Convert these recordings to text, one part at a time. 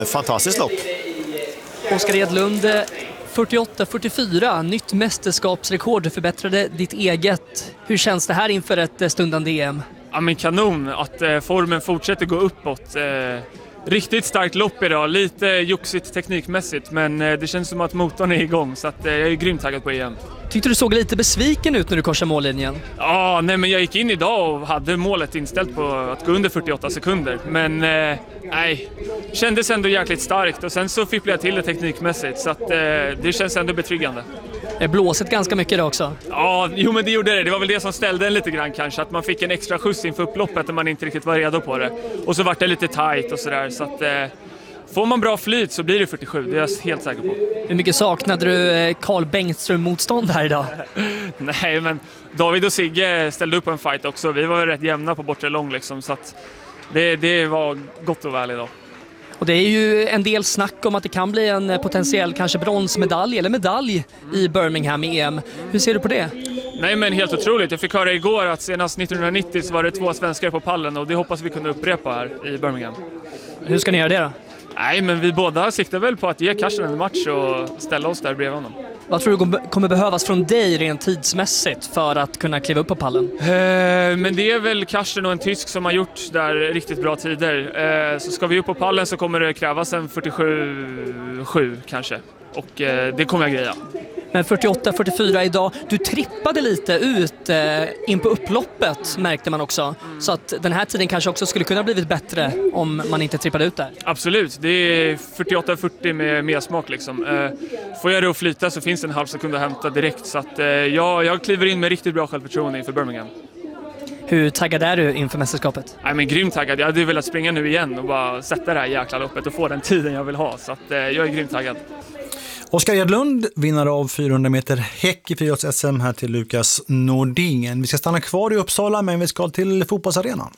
Fantastiskt lopp. Oskar Edlund, 48-44, nytt mästerskapsrekord. Du förbättrade ditt eget. Hur känns det här inför ett stundande EM? Ja, men kanon att formen fortsätter gå uppåt. Riktigt starkt lopp idag, lite joxigt teknikmässigt, men det känns som att motorn är igång, så att jag är grymt taggad på EM. Tyckte du såg lite besviken ut när du korsade mållinjen? Ja, nej, men jag gick in idag och hade målet inställt på att gå under 48 sekunder, men nej, kändes ändå jäkligt starkt och sen så fipplade jag till det teknikmässigt, så att det känns ändå betryggande. Det blåset ganska mycket idag också. Ja, jo, men det gjorde det. Det var väl det som ställde en lite grann kanske. Att man fick en extra skjuts inför upploppet när man inte riktigt var redo på det. Och så var det lite tight och sådär. Så att får man bra flyt så blir det 47. Det är jag helt säker på. Hur mycket saknade du Carl Bengtström-motstånd här idag? Nej, men David och Sigge ställde upp en fight också. Vi var rätt jämna på bortre lång liksom. Så att det var gott och väl idag. Och det är ju en del snack om att det kan bli en potentiell kanske bronsmedalj eller medalj i Birmingham i EM. Hur ser du på det? Nej, men helt otroligt. Jag fick höra igår att senast 1990 så var det 2 svenskar på pallen och det hoppas vi kunde upprepa här i Birmingham. Hur ska ni göra det då? Nej, men vi båda siktar väl på att ge Karsten en match och ställa oss där bredvid honom. Vad tror du kommer behövas från dig rent tidsmässigt för att kunna kliva upp på pallen? Men det är väl Karsten och en tysk som har gjort där riktigt bra tider. Så ska vi upp på pallen så kommer det krävas en 47-7 kanske. Och det kommer jag greja. Men 48-44 idag, du trippade lite ut in på upploppet märkte man också. Så att den här tiden kanske också skulle kunna blivit bättre om man inte trippade ut där. Absolut, det är 48-40 med mer smak liksom. Får jag det att flyta så finns det en halv sekund att hämta direkt. Så att jag kliver in med riktigt bra självförtroende inför Birmingham. Hur taggad är du inför mästerskapet? Nej, men grymt taggad. Jag hade velat springa nu igen och bara sätta det här jäkla loppet och få den tiden jag vill ha. Så att jag är grymt taggad. Oskar Edlund, vinnare av 400 meter häck i friidrotts-SM här till Lukas Nordingen. Vi ska stanna kvar i Uppsala men vi ska till fotbollsarenan.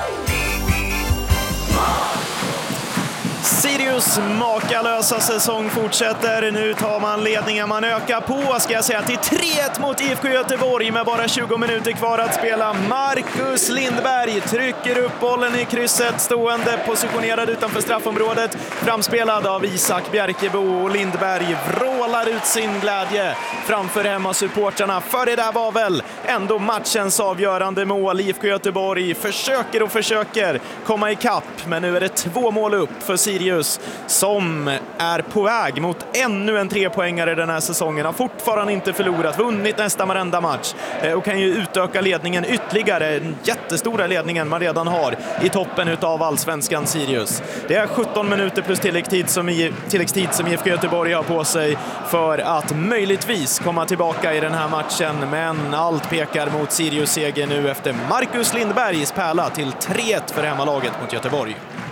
Sirius makalösa säsong fortsätter. Nu tar man ledningen, man ökar på, ska jag säga, till 3-1 mot IFK Göteborg med bara 20 minuter kvar att spela. Marcus Lindberg trycker upp bollen i krysset, stående positionerad utanför straffområdet, framspelad av Isak Bjerkebo, och Lindberg vrålar ut sin glädje framför hemmasupportrarna, för det där var väl ändå matchens avgörande mål. IFK Göteborg försöker komma ikapp, men nu är det 2 mål upp för Sirius som är på väg mot ännu en 3-poängare den här säsongen. Har fortfarande inte förlorat, vunnit nästan varenda match och kan ju utöka ledningen ytterligare, den jättestora ledningen man redan har i toppen utav allsvenskan Sirius. Det är 17 minuter plus tilläggstid som IFK Göteborg har på sig för att möjligtvis komma tillbaka i den här matchen, men allt pekar mot Sirius seger nu efter Marcus Lindbergs pärla till 3-1 för hemmalaget mot Göteborg.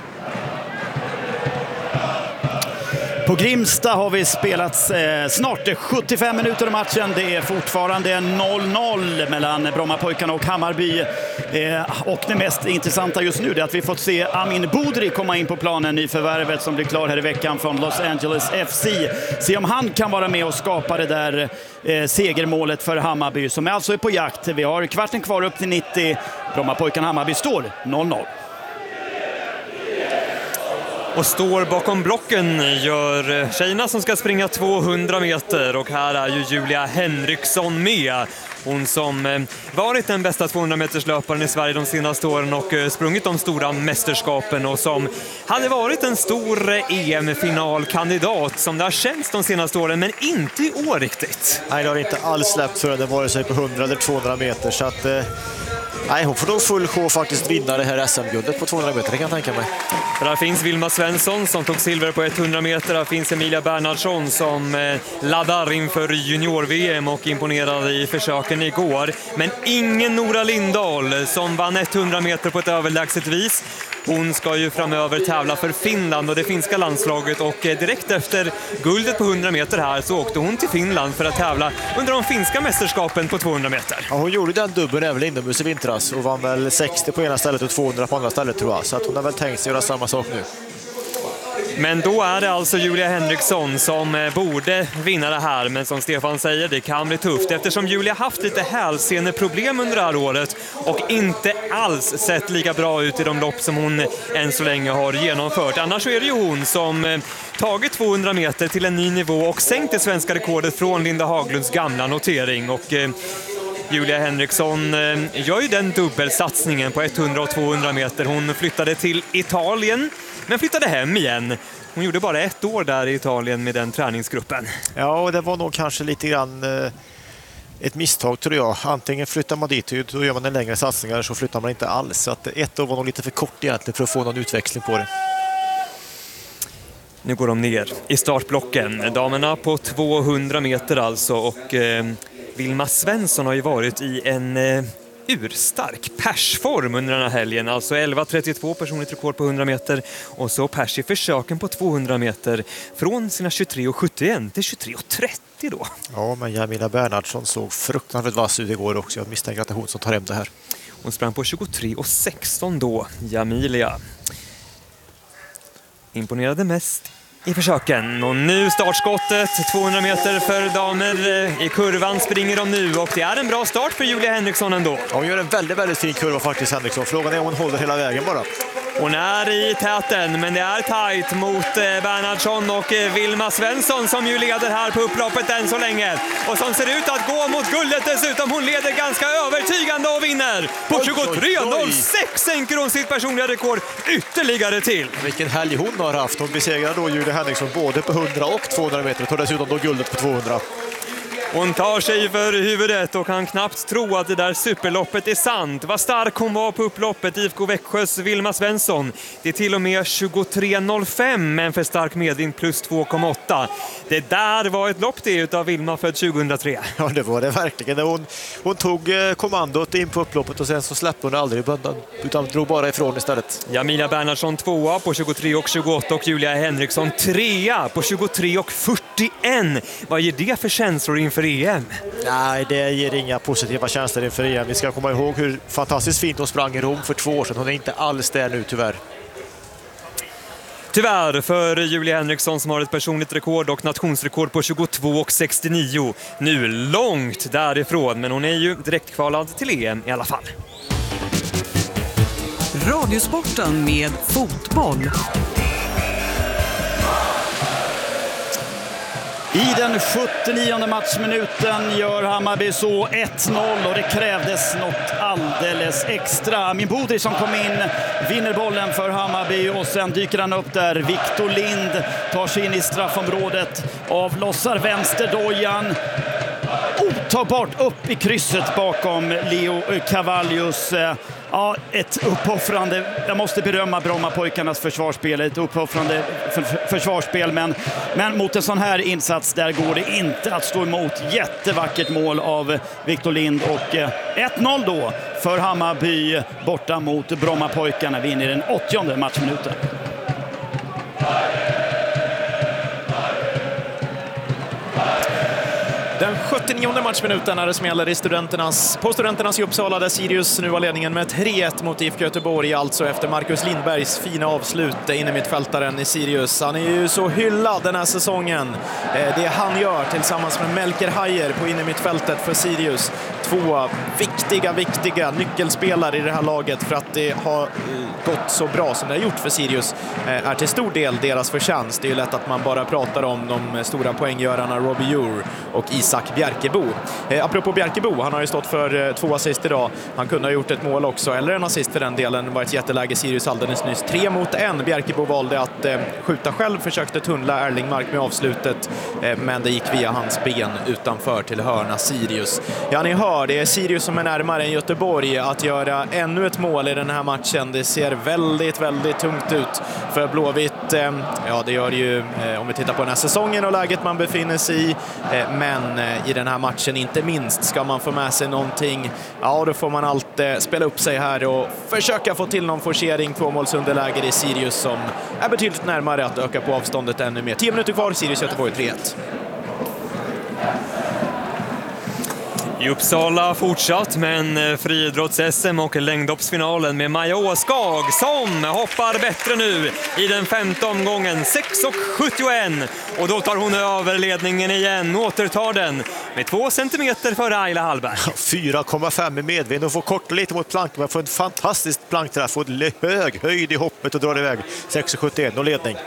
På Grimsta har vi spelat snart 75 minuter av matchen. Det är fortfarande 0-0 mellan Brommapojkarna och Hammarby. Och det mest intressanta just nu är att vi fått se Amin Boudry komma in på planen, nyförvärvet som blir klar här i veckan från Los Angeles FC. Se om han kan vara med och skapa det där segermålet för Hammarby som alltså är på jakt. Vi har kvarten kvar upp till 90. Brommapojkarna Hammarby står 0-0. Och står bakom blocken gör tjejerna som ska springa 200 meter. Och här är ju Julia Henriksson med. Hon som varit den bästa 200-meterslöparen i Sverige de senaste åren och sprungit de stora mästerskapen. Och som hade varit en stor EM-finalkandidat som det har känts de senaste åren, men inte i år riktigt. Nej, det har inte alls släppt för det vare sig på 100 eller 200 meter. Så att... Nej, hon får nog full show faktiskt vinna det här SM-guldet på 200 meter, det kan jag tänka mig. Där finns Vilma Svensson som tog silver på 100 meter. Där finns Emilia Bernhardsson som laddar inför junior-VM och imponerade i försöken igår. Men ingen Nora Lindahl som vann 100 meter på ett överlägset vis. Hon ska ju framöver tävla för Finland och det finska landslaget, och direkt efter guldet på 100 meter här så åkte hon till Finland för att tävla under de finska mästerskapen på 200 meter. Ja, hon gjorde den dubbeln även inomhus i vintras och vann väl 60 på ena stället och 200 på andra stället, tror jag. Så att hon har väl tänkt sig göra samma sak nu. Men då är det alltså Julia Henriksson som borde vinna det här. Men som Stefan säger, det kan bli tufft eftersom Julia haft lite hälseneproblem under det här året och inte alls sett lika bra ut i de lopp som hon än så länge har genomfört. Annars så är det ju hon som tagit 200 meter till en ny nivå och sänkt det svenska rekordet från Linda Haglunds gamla notering. Och Julia Henriksson gör ju den dubbelsatsningen på 100 och 200 meter. Hon flyttade till Italien men flyttade hem igen. Hon gjorde bara 1 år där i Italien med den träningsgruppen. Ja, och det var nog kanske lite grann ett misstag tror jag. Antingen flyttar man dit och då gör man en längre satsning eller så flyttar man inte alls. Så att 1 år var nog lite för kort egentligen för att få någon utväxling på det. Nu går de ner i startblocken. Damerna på 200 meter alltså och Vilma Svensson har ju varit i en urstark persform under den här helgen. Alltså 11.32 personligt rekord på 100 meter och så pers i försöken på 200 meter från sina 23.71 till 23.30 då. Ja, men Jamila Bernhardsson såg fruktansvärt vass ut igår också. Jag misstänker att det är hon som tar hem det här. Hon sprang på 23.16 då, Jamilia. Imponerade mest i försöken. Och nu startskottet, 200 meter för damer. I kurvan springer de nu och det är en bra start för Julia Henriksson ändå. Ja, hon gör en väldigt, väldigt fin kurva faktiskt, Henriksson. Frågan är om hon håller hela vägen bara. Hon är i täten, men det är tajt mot Bernhardsson och Vilma Svensson som ju leder här på upploppet än så länge. Och som ser ut att gå mot guldet dessutom. Hon leder ganska övertygande och vinner. På 23.06 sänker hon sitt personliga rekord ytterligare till. Vilken helg hon har haft. Hon besegrar då Julia Henriksson både på 100 och 200 meter och tar dessutom då guldet på 200. Hon tar sig för huvudet och kan knappt tro att det där superloppet är sant. Vad stark hon var på upploppet, IFK Växjös Vilma Svensson. Det är till och med 23.05 men för stark medvind plus 2,8. Det där var ett lopp det utav Vilma född 2003. Ja, det var det verkligen. Hon tog kommandot in på upploppet och sen så släppte hon aldrig i böndan utan drog bara ifrån istället. Jamila Bernhardsson 2 på 23.28 och Julia Henriksson 3 på 23.41. Vad ger det för känslor inför EM? Nej, det ger inga positiva känslor inför EM. Vi ska komma ihåg hur fantastiskt fint hon sprang i Rom för 2 år sedan. Hon är inte alls där nu tyvärr. Tyvärr för Julia Henriksson som har ett personligt rekord och nationsrekord på 22.69. Nu långt därifrån, men hon är ju direkt kvalad till EM i alla fall. Radiosporten med fotboll. I den 79:e matchminuten gör Hammarby så 1-0 och det krävdes något alldeles extra. Min Bodri som kom in vinner bollen för Hammarby och sen dyker han upp där. Victor Lind tar sig in i straffområdet, avlossar vänsterdojan. Otagbart upp i krysset bakom Leo Cavallius. Ja, ett uppoffrande. Jag måste berömma Brommapojkarnas försvarsspel. Ett uppoffrande försvarsspel. Men mot en sån här insats där går det inte att stå emot. Jättevackert mål av Victor Lind. Och 1-0 då för Hammarby borta mot Brommapojkarna. Vi är inne i den 80:e matchminuten. Den 79:e matchminuten när det smäller på Studenternas i Uppsala där Sirius nu har ledningen med 3-1 mot IFK Göteborg, alltså efter Marcus Lindbergs fina avslut inne mittfältaren i Sirius. Han är ju så hyllad den här säsongen. Det han gör tillsammans med Melker Hajer på inne mittfältet för Sirius. 2 viktiga nyckelspelare i det här laget för att det har gått så bra som det har gjort för Sirius är till stor del deras förtjänst. Det är ju lätt att man bara pratar om de stora poänggörarna Robbie Ure och Isak Bjerkebo. Apropå Bjerkebo, han har ju stått för 2 assist idag. Han kunde ha gjort ett mål också, eller en assist för den delen. Det var ett jätteläge Sirius alldeles nyss. 3-1. Bjerkebo valde att skjuta själv, försökte tunnla Erlingmark med avslutet, men det gick via hans ben utanför till hörna Sirius. Ja, ni hör, det är Sirius som är närmare än Göteborg att göra ännu ett mål i den här matchen. Det ser väldigt, väldigt tungt ut för Blåvitt. Ja, det gör det ju om vi tittar på den här säsongen och läget man befinner sig i. Men i den här matchen inte minst ska man få med sig någonting. Ja, då får man alltid spela upp sig här och försöka få till någon forcering. 2-målsunderläge i Sirius som är betydligt närmare att öka på avståndet ännu mer. 10 minuter kvar, Sirius Göteborg 3-1. I Uppsala fortsatt, men friidrotts-SM och längdhoppsfinalen med Maja Åskag som hoppar bättre nu i den 5:e omgången, 6,71. Och då tar hon över ledningen igen, återtar den med 2 centimeter före Ayla Hallberg. 4,5 i medvind och får korta lite mot planken, men får en fantastisk plankträff, får hög höjd i hoppet och drar iväg 6,71 och ledning.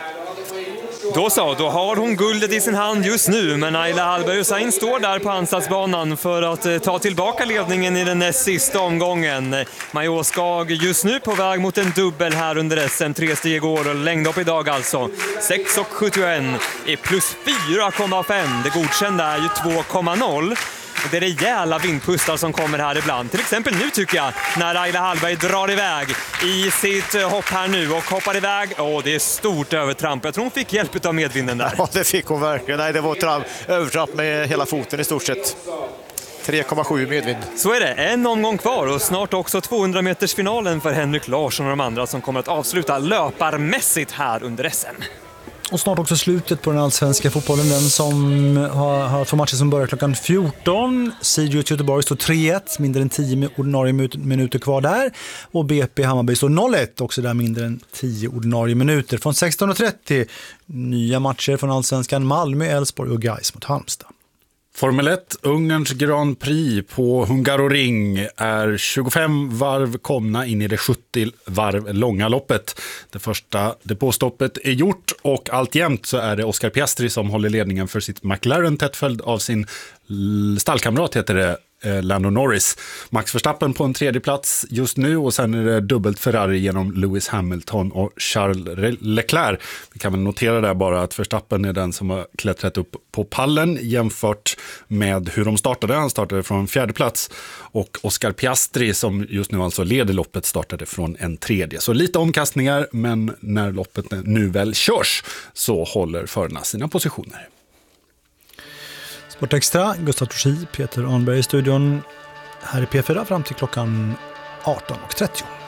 Då har hon guldet i sin hand just nu, men Ayla Hallberg Hussein står där på ansatsbanan för att ta tillbaka ledningen i den näst sista omgången. Maja Åskag just nu på väg mot en dubbel här under SM, 3 steg igår och längdhopp idag alltså. 6,71 är plus 4,5, det godkända är ju 2,0. Det är rejäla vindpustar som kommer här ibland. Till exempel nu tycker jag när Ayla Hallberg drar iväg i sitt hopp här nu och hoppar iväg. Det är stort övertramp. Jag tror hon fick hjälp av medvinden där. Ja, det fick hon verkligen. Nej, det var övertramp med hela foten i stort sett. 3,7 medvind. Så är det. En omgång kvar och snart också 200-metersfinalen för Henrik Larsson och de andra som kommer att avsluta löparmässigt här under SM. Och snart också slutet på den allsvenska fotbollen, den som har 2 matcher som börjar klockan 14. Sirius Göteborg står 3-1, mindre än 10 ordinarie minuter kvar där. Och BP Hammarby står 0-1, också där mindre än 10 ordinarie minuter. Från 16.30 nya matcher från allsvenskan, Malmö, Elfsborg och Gais mot Halmstad. Formel 1, Ungerns Grand Prix på Hungaroring är 25 varv komna in i det 70 varv långa loppet. Det första depåstoppet är gjort och alltjämt så är det Oscar Piastri som håller ledningen för sitt McLaren, tätt följd av sin stallkamrat heter det, Lando Norris. Max Verstappen på en 3:e plats just nu och sen är det dubbelt Ferrari genom Lewis Hamilton och Charles Leclerc. Vi kan väl notera där bara att Verstappen är den som har klättrat upp på pallen jämfört med hur de startade. Han startade från 4:e plats och Oscar Piastri som just nu alltså leder loppet startade från en 3:e. Så lite omkastningar, men när loppet nu väl körs så håller förarna sina positioner. Sport Extra, Gustav Torsi, Peter Arnberg i studion. Här är P4 fram till klockan 18.30.